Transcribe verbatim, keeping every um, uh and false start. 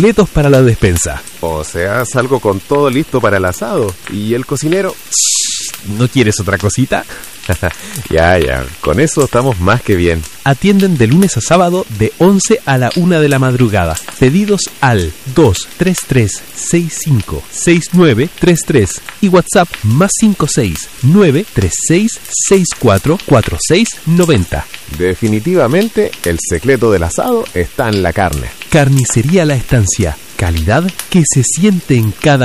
completos para la despensa. O sea, salgo con todo listo para el asado. ¿Y el cocinero? ¿No quieres otra cosita? Ya, ya, con eso estamos más que bien. Atienden de lunes a sábado de once a la una de la madrugada. Pedidos al dos tres tres seis cinco seis nueve tres tres y WhatsApp más cinco seis nueve tres seis seis cuatro cuatro seis nueve cero. Definitivamente, el secreto del asado está en la carne. Carnicería La Estancia. Calidad que se siente en cada